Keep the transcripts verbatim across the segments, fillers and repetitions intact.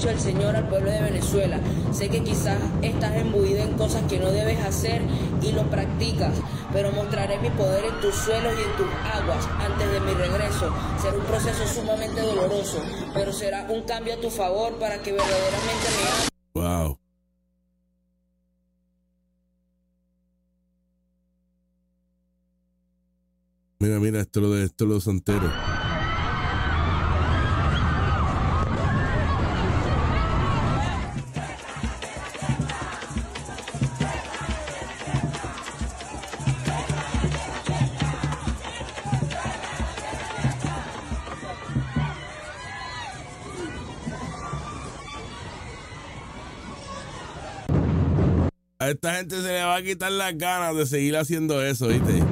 dicho el Señor al pueblo de Venezuela. Sé que quizás estás embuido en cosas que no debes hacer y lo practicas, pero mostraré mi poder en tus suelos y en tus aguas antes de mi regreso. Será un proceso sumamente doloroso, pero será un cambio a tu favor para que verdaderamente me ames. Wow. Mira, mira, esto lo de esto lo santero. A esta gente se le va a quitar las ganas de seguir haciendo eso, ¿viste?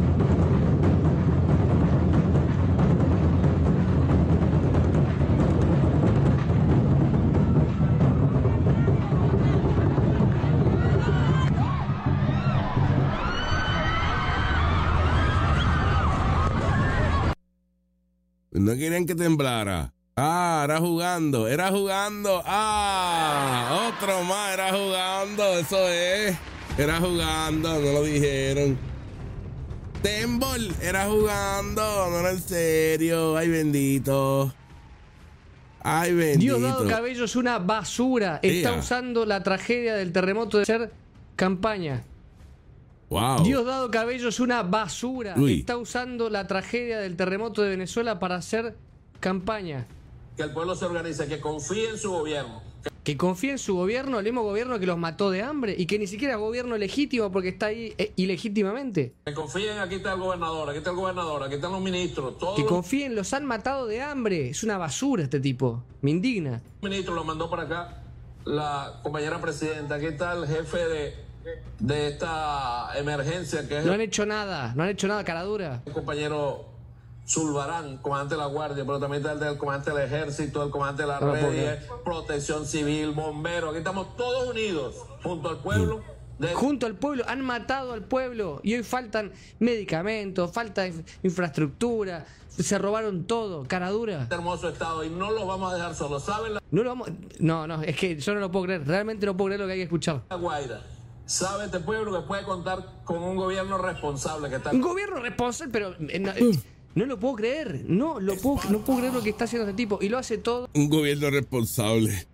No querían que temblara. Ah, era jugando, era jugando. Ah, otro más, era jugando. Eso es. Era jugando, no lo dijeron. Tembol, era jugando, no era en serio. Ay, bendito. Ay, bendito. Diosdado Cabello es una basura. Está Yeah. usando la tragedia del terremoto de hacer campaña. Wow. Diosdado Cabello es una basura. Uy. Está usando la tragedia del terremoto de Venezuela para hacer campaña. Que el pueblo se organice, que confíe en su gobierno. Que confíe en su gobierno, el mismo gobierno que los mató de hambre y que ni siquiera es gobierno legítimo porque está ahí eh, ilegítimamente. Que confíen, aquí está el gobernador, aquí está el gobernador, aquí están los ministros, todos Que los confíen, los han matado de hambre. Es una basura este tipo. Me indigna. ministros los mandó para acá la compañera presidenta, aquí está el jefe de, de esta emergencia, que es No el han hecho nada, no han hecho nada, cara dura. compañero Zulbarán, comandante de la Guardia, pero también está el del comandante del Ejército, el comandante de la No lo puedo Red, creer. Protección Civil, bomberos, aquí estamos todos unidos junto al pueblo. De Junto al pueblo, han matado al pueblo y hoy faltan medicamentos, falta inf- infraestructura, se robaron todo, cara dura. este hermoso estado y no los vamos a dejar solos. ¿Saben la, No lo vamos, no, no, es que yo no lo puedo creer, realmente no puedo creer lo que hay que escuchar. la Guaira? ¿Sabe este pueblo que puede contar con un gobierno responsable que está Un gobierno responsable, pero eh, no, eh, no lo puedo creer, no lo puedo, no puedo creer lo que está haciendo este tipo y lo hace todo. Un gobierno responsable.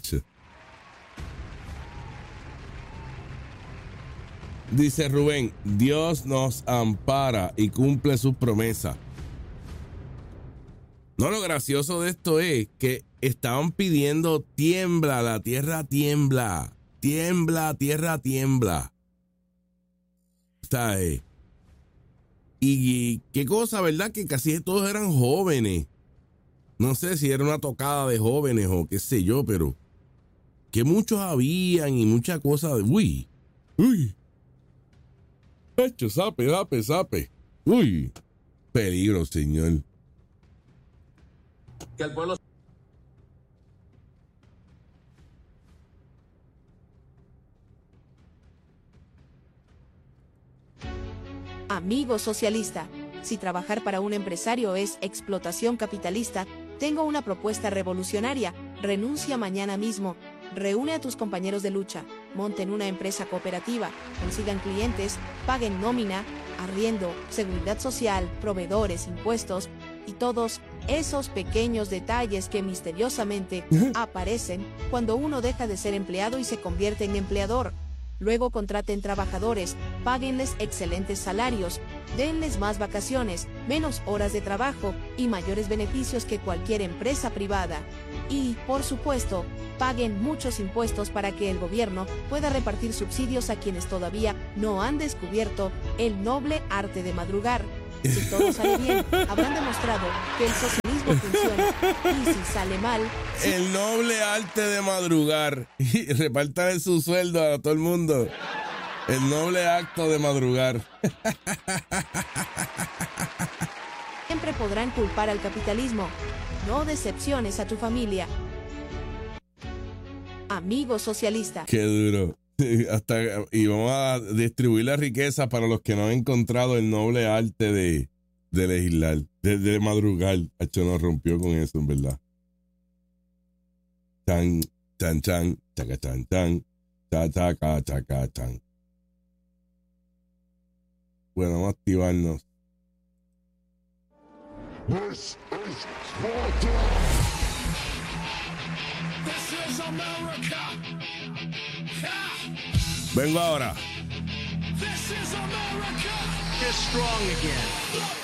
Dice Rubén, Dios nos ampara y cumple sus promesas. No, lo gracioso de esto es que estaban pidiendo tiembla, la tierra tiembla, tiembla, tierra tiembla. ¿Sabes? Y, y qué cosa, ¿verdad? Que casi todos eran jóvenes. No sé si era una tocada de jóvenes o qué sé yo, pero que muchos habían y muchas cosas de... Uy, uy. Hecho, sape, sape, sape. Uy, peligro, señor. que el pueblo Amigo socialista, si trabajar para un empresario es explotación capitalista, tengo una propuesta revolucionaria. Renuncia mañana mismo. Reúne a tus compañeros de lucha, monten una empresa cooperativa, consigan clientes, paguen nómina, arriendo, seguridad social, proveedores, impuestos y todos esos pequeños detalles que misteriosamente aparecen cuando uno deja de ser empleado y se convierte en empleador. Luego contraten trabajadores, páguenles excelentes salarios, denles más vacaciones, menos horas de trabajo y mayores beneficios que cualquier empresa privada. Y, por supuesto, paguen muchos impuestos para que el gobierno pueda repartir subsidios a quienes todavía no han descubierto el noble arte de madrugar. Si todo sale bien, habrán demostrado que el socialismo funciona. Y si sale mal... El noble arte de madrugar. Y repartan su sueldo a todo el mundo. El noble acto de madrugar. Siempre podrán culpar al capitalismo. No decepciones a tu familia. Amigo socialista. Qué duro. Hasta, y vamos a distribuir la riqueza para los que no han encontrado el noble arte de, de legislar, de, de madrugar. Hacho, nos rompió con eso, en verdad. Tan, tan, tan, taca, tan, tan, ta, taca, taca, tan. Bueno, vamos a activarnos. This is Sparta! This is America! Vengo ahora. This is America! Get strong again.